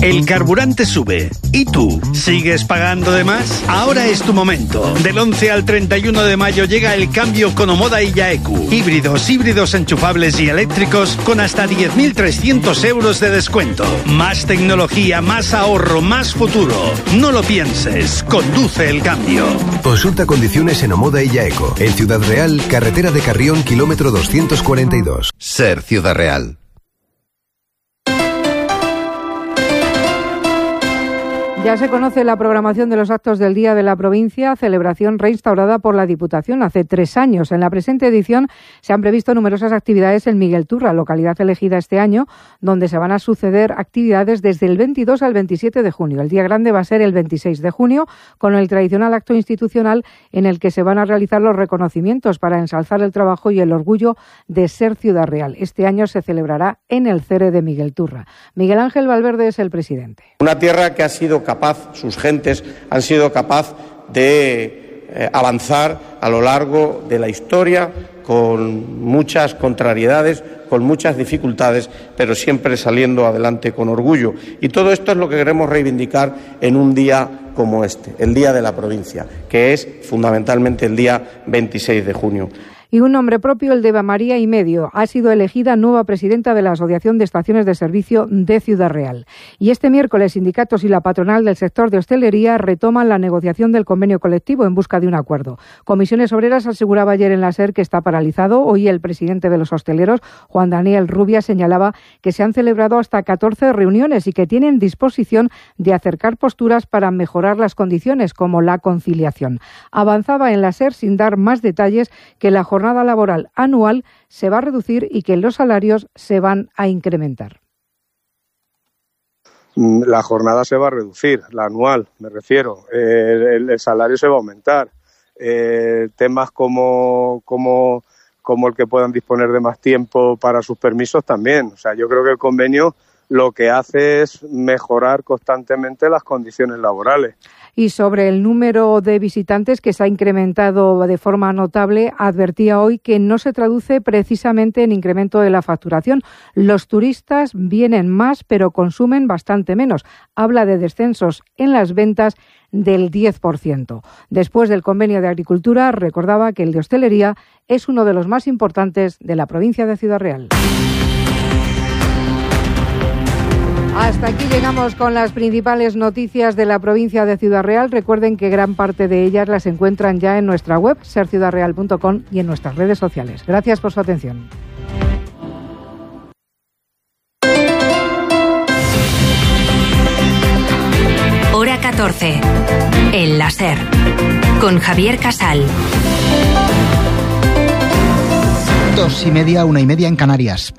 El carburante sube. ¿Y tú? ¿Sigues pagando de más? Ahora es tu momento. Del 11 al 31 de mayo llega el cambio con Omoda y Yaeku. Híbridos enchufables y eléctricos con hasta 10.300 euros de descuento. Más tecnología, más ahorro, más futuro. No lo pienses. Conduce el cambio. Consulta condiciones en Omoda y Yaeku. En Ciudad Real, carretera de Carrión, kilómetro 242. Ser Ciudad Real. Ya se conoce la programación de los actos del Día de la Provincia, celebración reinstaurada por la Diputación hace 3 años. En la presente edición se han previsto numerosas actividades en Miguel Turra, localidad elegida este año, donde se van a suceder actividades desde el 22 al 27 de junio. El día grande va a ser el 26 de junio, con el tradicional acto institucional en el que se van a realizar los reconocimientos para ensalzar el trabajo y el orgullo de ser Ciudad Real. Este año se celebrará en el CERE de Miguel Turra. Miguel Ángel Valverde es el presidente. Una tierra que ha sido capaz, sus gentes han sido capaz de avanzar a lo largo de la historia con muchas contrariedades, con muchas dificultades, pero siempre saliendo adelante con orgullo. Y todo esto es lo que queremos reivindicar en un día como este, el Día de la Provincia, que es fundamentalmente el día 26 de junio. Y un nombre propio, el de Eva María y Medio, ha sido elegida nueva presidenta de la Asociación de Estaciones de Servicio de Ciudad Real. Y este miércoles, sindicatos y la patronal del sector de hostelería retoman la negociación del convenio colectivo en busca de un acuerdo. Comisiones Obreras aseguraba ayer en la SER que está paralizado. Hoy el presidente de los hosteleros, Juan Daniel Rubia, señalaba que se han celebrado hasta 14 reuniones y que tienen disposición de acercar posturas para mejorar las condiciones, como la conciliación. Avanzaba en la SER sin dar más detalles que la jornada laboral anual se va a reducir y que los salarios se van a incrementar. La jornada se va a reducir, la anual, me refiero. El salario se va a aumentar. Temas como el que puedan disponer de más tiempo para sus permisos también. O sea, yo creo que el convenio lo que hace es mejorar constantemente las condiciones laborales. Y sobre el número de visitantes, que se ha incrementado de forma notable, advertía hoy que no se traduce precisamente en incremento de la facturación. Los turistas vienen más, pero consumen bastante menos. Habla de descensos en las ventas del 10%. Después del convenio de agricultura, recordaba que el de hostelería es uno de los más importantes de la provincia de Ciudad Real. Hasta aquí llegamos con las principales noticias de la provincia de Ciudad Real. Recuerden que gran parte de ellas las encuentran ya en nuestra web, serciudadreal.com, y en nuestras redes sociales. Gracias por su atención. Hora 14. El la SER. Con Javier Casal. 2:30, 1:30 en Canarias.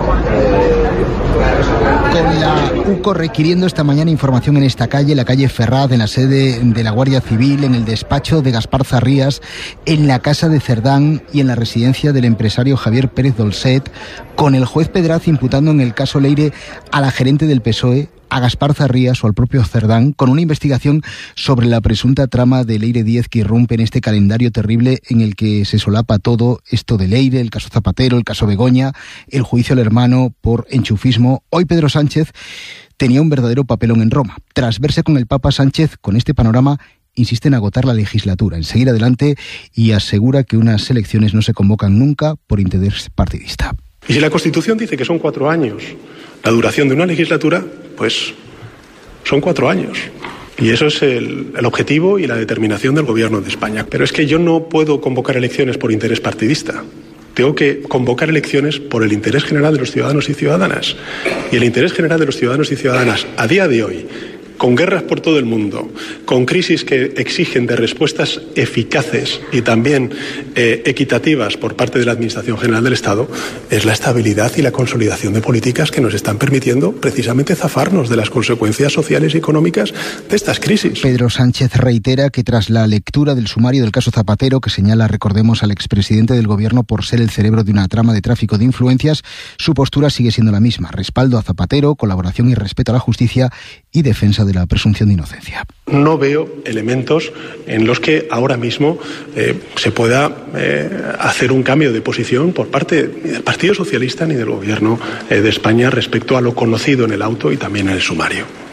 Con la UCO requiriendo esta mañana información en esta calle, la calle Ferraz, en la sede de la Guardia Civil, en el despacho de Gaspar Zarrías, en la casa de Cerdán y en la residencia del empresario Javier Pérez Dolcet, con el juez Pedraz imputando en el caso Leire a la gerente del PSOE, a Gaspar Zarrías o al propio Cerdán, con una investigación sobre la presunta trama de Leire Díez que irrumpe en este calendario terrible en el que se solapa todo esto de Leire, el caso Zapatero, el caso Begoña, el juicio al hermano por enchufismo. Hoy Pedro Sánchez tenía un verdadero papelón en Roma. Tras verse con el Papa, Sánchez, con este panorama, insiste en agotar la legislatura, en seguir adelante, y asegura que unas elecciones no se convocan nunca por interés partidista. Y si la Constitución dice que son 4 años la duración de una legislatura, pues son 4 años. Y eso es el objetivo y la determinación del Gobierno de España. Pero es que yo no puedo convocar elecciones por interés partidista. Tengo que convocar elecciones por el interés general de los ciudadanos y ciudadanas. Y el interés general de los ciudadanos y ciudadanas, a día de hoy, con guerras por todo el mundo, con crisis que exigen de respuestas eficaces y también equitativas por parte de la Administración General del Estado, es la estabilidad y la consolidación de políticas que nos están permitiendo precisamente zafarnos de las consecuencias sociales y económicas de estas crisis. Pedro Sánchez reitera que tras la lectura del sumario del caso Zapatero, que señala, recordemos, al expresidente del Gobierno por ser el cerebro de una trama de tráfico de influencias, su postura sigue siendo la misma: respaldo a Zapatero, colaboración y respeto a la justicia y defensa de la presunción de inocencia. No veo elementos en los que ahora mismo se pueda hacer un cambio de posición por parte del Partido Socialista ni del Gobierno de España respecto a lo conocido en el auto y también en el sumario.